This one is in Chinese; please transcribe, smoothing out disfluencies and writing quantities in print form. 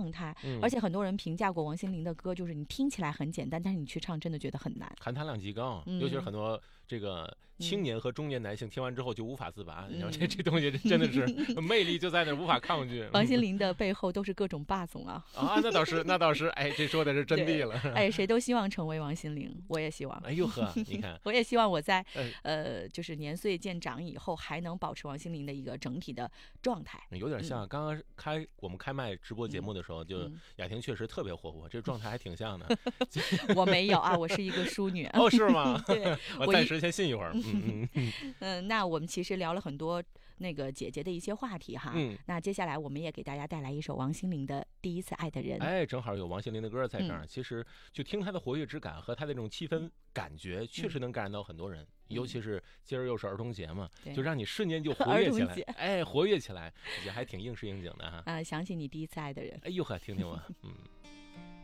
状态。而且很多人评价过王心凌的歌，就是你听起来很简单，但是你去唱真的觉得很难， 含糖量极高，尤其是很多这个青年和中年男性听完之后就无法自拔。你知道这东西真的是魅力就在那儿，无法抗拒。 王心凌的背后都是各种霸总啊！ 那倒是，哎，这说的是真谛了。 哎，谁都希望成为王心凌，我也希望。 哎呦呵，你看， 我也希望我在就是年岁渐长以后，还能保持王心凌的一个整体的状态。 有点像刚刚我们开麦直播节目的时候，就雅婷确实特别活泼，这状态还挺像的。 我没有啊，我是一个淑女。 哦，是吗？ 对， 我暂时先信一会儿。 那我们其实聊了很多那个姐姐的一些话题哈。那接下来我们也给大家带来一首王心凌的《第一次爱的人》。 哎，正好有王心凌的歌在这儿。其实就听她的活跃之感和她的这种气氛感觉，确实能感染到很多人。尤其是今儿又是儿童节嘛，就让你瞬间就活跃起来。哎，活跃起来，也还挺应时应景的哈。 想起你第一次爱的人。 哎呦呵，听听吧。